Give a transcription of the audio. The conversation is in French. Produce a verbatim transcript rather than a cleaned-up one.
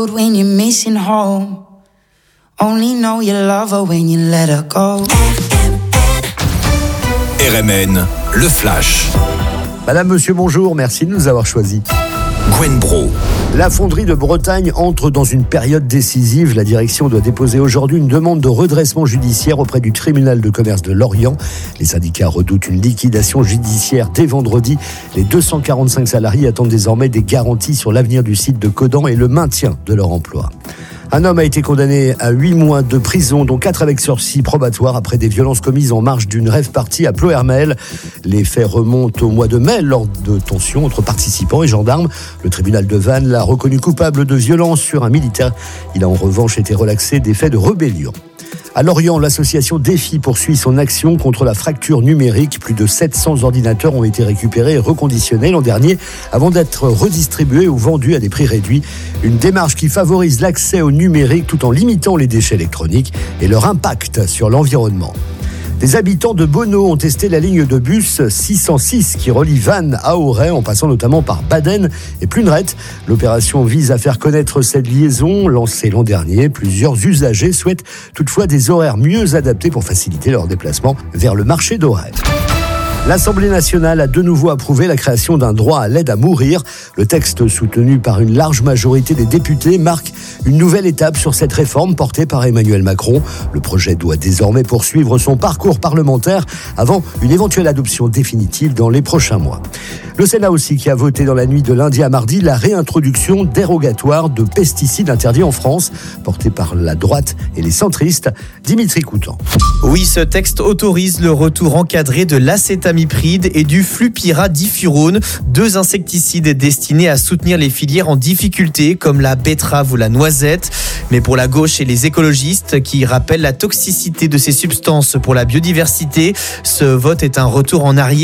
When you're missing home, only know you love her when you let her go. R M N, le Flash. Madame, monsieur, bonjour, merci de nous avoir choisis. Gwen Bro. La fonderie de Bretagne entre dans une période décisive. La direction doit déposer aujourd'hui une demande de redressement judiciaire auprès du tribunal de commerce de Lorient. Les syndicats redoutent une liquidation judiciaire dès vendredi. Les deux cent quarante-cinq salariés attendent désormais des garanties sur l'avenir du site de Codan et le maintien de leur emploi. Un homme a été condamné à huit mois de prison, dont quatre avec sursis probatoire après des violences commises en marge d'une rave party à Ploërmel. Les faits remontent au mois de mai lors de tensions entre participants et gendarmes. Le tribunal de Vannes l'a reconnu coupable de violence sur un militaire. Il a en revanche été relaxé des faits de rébellion. À Lorient, l'association Défi poursuit son action contre la fracture numérique. Plus de sept cents ordinateurs ont été récupérés et reconditionnés l'an dernier avant d'être redistribués ou vendus à des prix réduits. Une démarche qui favorise l'accès au numérique tout en limitant les déchets électroniques et leur impact sur l'environnement. Des habitants de Bono ont testé la ligne de bus six cent six qui relie Vannes à Auray en passant notamment par Baden et Pluneret. L'opération vise à faire connaître cette liaison lancée l'an dernier. Plusieurs usagers souhaitent toutefois des horaires mieux adaptés pour faciliter leur déplacement vers le marché d'Auray. L'Assemblée nationale a de nouveau approuvé la création d'un droit à l'aide à mourir. Le texte, soutenu par une large majorité des députés, marque une nouvelle étape sur cette réforme portée par Emmanuel Macron. Le projet doit désormais poursuivre son parcours parlementaire avant une éventuelle adoption définitive dans les prochains mois. Le Sénat aussi qui a voté dans la nuit de lundi à mardi la réintroduction dérogatoire de pesticides interdits en France, portée par la droite et les centristes. Dimitri Coutan. Oui, ce texte autorise le retour encadré de l'acétamipride et du flupiradifurone, deux insecticides destinés à soutenir les filières en difficulté comme la betterave ou la noisette. Mais pour la gauche et les écologistes qui rappellent la toxicité de ces substances pour la biodiversité, ce vote est un retour en arrière.